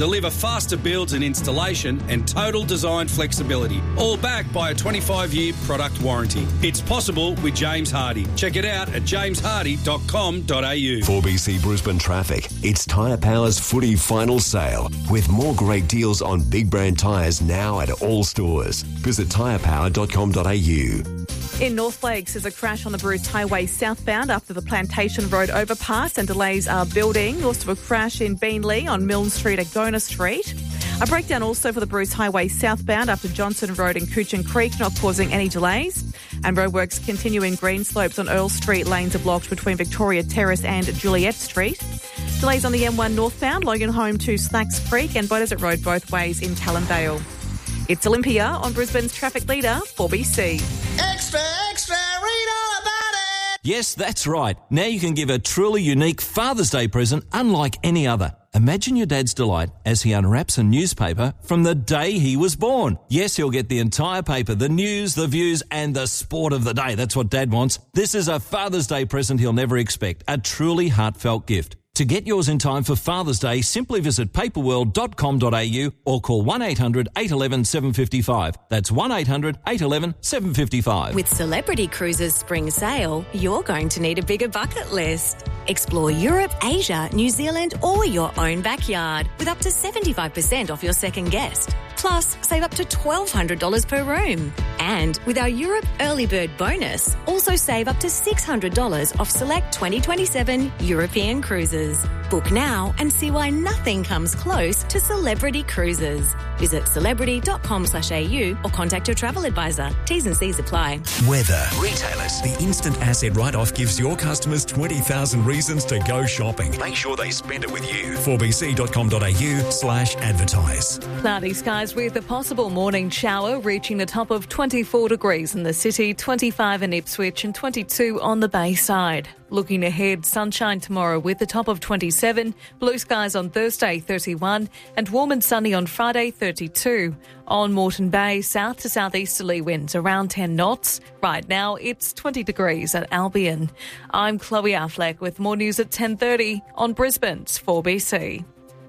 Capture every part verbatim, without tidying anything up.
deliver faster builds and installation and total design flexibility, all backed by a twenty-five year product warranty. It's possible with James Hardy. Check it out at james hardy dot com dot a u. four B C Brisbane Traffic. It's Tyre Power's footy final sale with more great deals on big brand tyres now at all stores. Visit tyre power dot com dot a u. In North Lakes, there's a crash on the Bruce Highway southbound after the Plantation Road overpass and delays are building. Also a crash in Beenleigh on Milne Street at Gona Street. A breakdown also for the Bruce Highway southbound after Johnson Road in Coochin Creek, not causing any delays. And roadworks continue in Greenslopes on Earl Street. Lanes are blocked between Victoria Terrace and Juliet Street. Delays on the M one northbound, Logan Home to Slacks Creek and Beaudesert Road both ways in Callendale. It's Olympia on Brisbane's traffic leader, four B C. Extra, extra, read all about it. Yes, that's right. Now you can give a truly unique Father's Day present unlike any other. Imagine your dad's delight as he unwraps a newspaper from the day he was born. Yes, he'll get the entire paper, the news, the views, and the sport of the day. That's what Dad wants. This is a Father's Day present he'll never expect. A truly heartfelt gift. To get yours in time for Father's Day, simply visit paperworld dot com dot a u or call one eight hundred eight one one seven five five. That's one eight hundred eight one one seven five five. With Celebrity Cruises Spring Sale, you're going to need a bigger bucket list. Explore Europe, Asia, New Zealand or your own backyard with up to seventy-five percent off your second guest. Plus, save up to twelve hundred dollars per room. And with our Europe Early Bird bonus, also save up to six hundred dollars off select twenty twenty-seven European cruises. Book now and see why nothing comes close to Celebrity Cruises. Visit celebrity dot com slash a u or contact your travel advisor. T's and C's apply. Weather. Retailers. The instant asset write-off gives your customers twenty thousand reasons to go shopping. Make sure they spend it with you. four b c dot com dot a u slash advertise. Cloudy skies with a possible morning shower reaching the top of twenty-four degrees in the city, twenty-five in Ipswich and twenty-two on the Bayside. Looking ahead, sunshine tomorrow with the top of twenty-seven, blue skies on Thursday, thirty-one, and warm and sunny on Friday, thirty-two. On Moreton Bay, south to southeasterly winds around ten knots. Right now, it's twenty degrees at Albion. I'm Chloe Affleck with more news at ten thirty on Brisbane's four B C.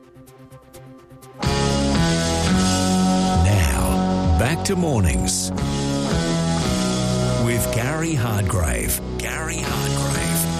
Now, back to mornings with Gary Hardgrave. Gary Hardgrave.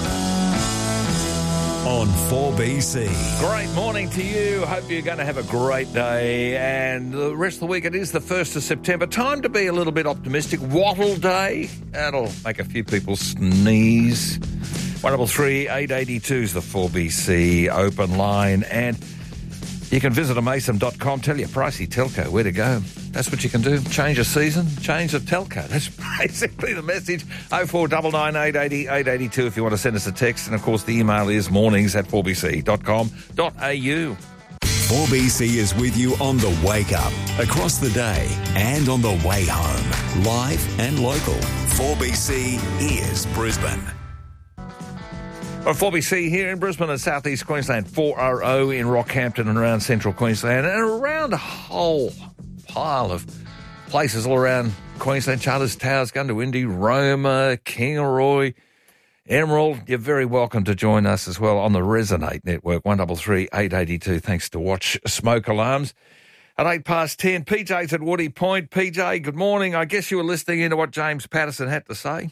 On four B C. Great morning to you. Hope you're going to have a great day. And the rest of the week, it is the first of September. Time to be a little bit optimistic. Wattle Day. That'll make a few people sneeze. one three three eight eight two is the four B C open line. And you can visit amason dot com, tell your pricey telco where to go. That's what you can do. Change a season, change a telco. That's basically the message. oh four nine nine eight eight zero eight eight two if you want to send us a text. And, of course, the email is mornings at four b c dot com dot a u. four B C is with you on the wake up, across the day and on the way home. Live and local. four B C is Brisbane. Well, four B C here in Brisbane and South East Queensland, four R O in Rockhampton and around Central Queensland, and around a whole pile of places all around Queensland. Charters Towers, Goondiwindi, Roma, Kingaroy, Emerald. You're very welcome to join us as well on the Resonate Network, one three three eight eight two. Thanks to Watch Smoke Alarms. At eight past ten, P J's at Woody Point. P J, good morning. I guess you were listening into what James Patterson had to say.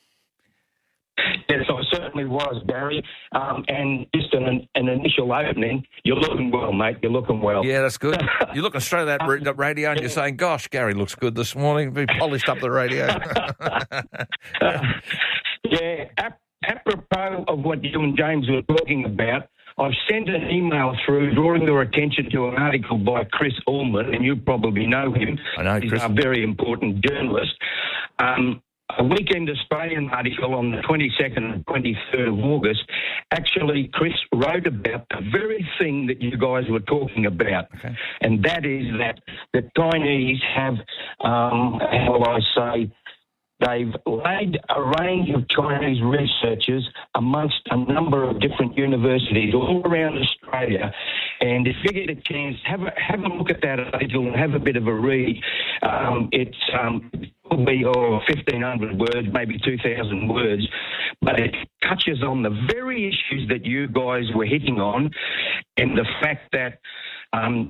Yes, I certainly was, Barry. Um, and just an, an initial opening, you're looking well, mate. You're looking well. Yeah, that's good. You're looking straight at that radio and you're saying, gosh, Gary looks good this morning. We polished up the radio. uh, yeah, ap- apropos of what you and James were talking about, I've sent an email through drawing your attention to an article by Chris Ullman, and you probably know him. I know Chris. He's a very important journalist. Um, A Weekend Australian article on the twenty-second and twenty-third of August, actually Chris wrote about the very thing that you guys were talking about. Okay. And that is that the Chinese have, um, how will I say, they've laid a range of Chinese researchers amongst a number of different universities all around Australia. And if you get a chance, have a, have a look at that article and have a bit of a read. Um, it's um, probably oh, fifteen hundred words, maybe two thousand words, but it touches on the very issues that you guys were hitting on, and the fact that um,